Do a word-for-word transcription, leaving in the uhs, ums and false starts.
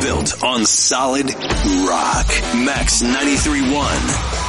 Built on solid rock. Max ninety-three point one.